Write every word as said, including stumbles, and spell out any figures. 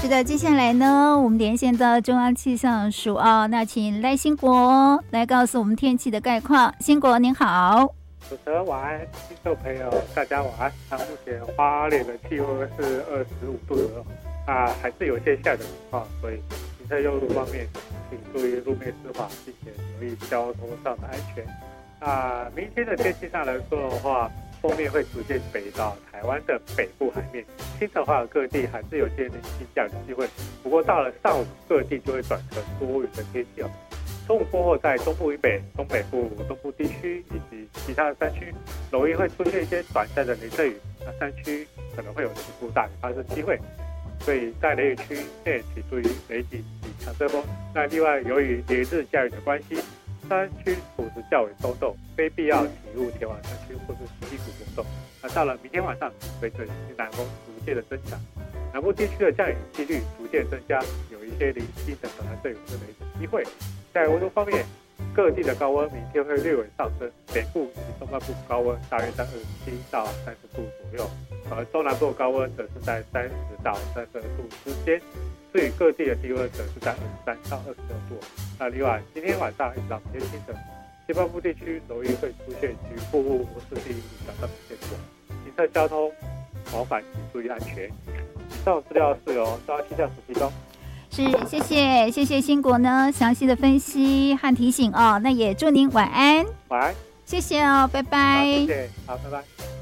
是的，接下来呢，我们连线到中央气象署啊，那请赖兴国来告诉我们天气的概况。兴国您好。 主持人晚安，听众朋友大家晚安。那目前花莲的气温是二十五度左右，那还是有些下雨的情况，所以行车用路方面，请注意路面湿滑，并且留意交通上的安全。那明天的天气上来说的话，锋面会逐渐北到台湾的北部海面，清晨花各地还是有些零星降雨机会，不过到了上午各地就会转成多云的天气哦。中午过后，在中部以北、东北部、东部地区以及其他的山区，容易会出现一些短暂的雷阵雨，那山区可能会有局部大雨发生机会，所以在雷雨区内请注意雷击及强阵风。那另外，由于连日下雨的关系，山区土质较为松动，非必要起雾前往山区或是溪谷活动。那到了明天晚上，随着西南风逐渐的增强，南部地区的降雨几率逐渐增加，有一些零星的短暂阵雨或雷击机会。在温度方面，各地的高温明天会略微上升，北部及东半部高温大约在二十七到三十度左右，而中南部高温则是在三十到三十二度之间。至于各地的低温则是在二十三到二十六度。那另外，今天晚上一直到明天清晨，西半部地区容易会出现局部雾或是地影响到线索，行车交通往返请注意安全。以上资料是由中央气象署提供。 是，谢谢谢谢兴国呢详细的分析和提醒哦。那也祝您晚安。 晚安， 谢谢哦，拜拜。 好，谢谢，好，拜拜。